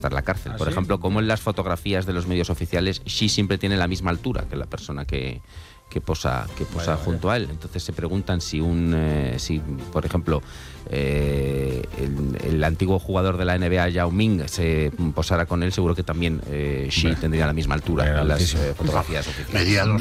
la cárcel. Por ¿sí? ejemplo, como en las fotografías de los medios oficiales, Xi siempre tiene la misma altura que la persona que posa junto a él. Entonces se preguntan si por ejemplo, el antiguo jugador de la NBA, Yao Ming, se posara con él, seguro que también Xi tendría la misma altura en las fotografías oficiales.